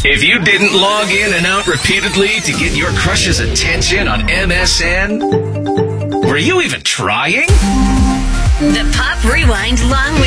If you didn't log in and out repeatedly to get your crush's attention on MSN, were you even trying? The Pop Rewind Long